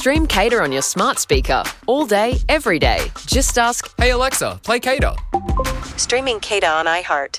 Stream Cater on your smart speaker, all day, every day. Just ask, Hey Alexa, play Cater. Streaming Cater on iHeart.